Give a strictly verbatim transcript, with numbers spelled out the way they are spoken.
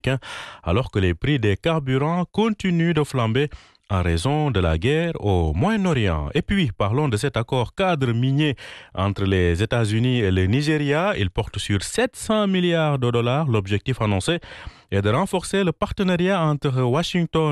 alors que les prix des carburants continuent de flamber en raison de la guerre au Moyen-Orient. Et puis, parlons de cet accord cadre minier entre les États-Unis et le Nigeria. Il porte sur sept cents milliards de dollars. L'objectif annoncé est de renforcer le partenariat entre Washington